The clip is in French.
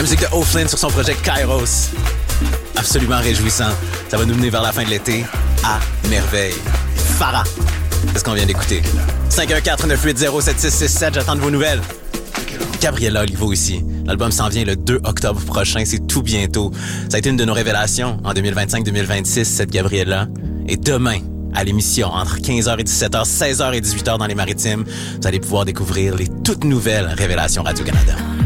musique de O'Flynn sur son projet Kairos. Absolument réjouissant. Ça va nous mener vers la fin de l'été à merveille. Farah, c'est ce qu'on vient d'écouter. 514-980-7667, j'attends de vos nouvelles. Gabriella Olivo ici. L'album s'en vient le 2 octobre prochain, c'est tout bientôt. Ça a été une de nos révélations en 2025-2026, cette Gabriella. Et demain, à l'émission, entre 15h et 17h, 16h et 18h dans les Maritimes, vous allez pouvoir découvrir les toutes nouvelles révélations Radio-Canada.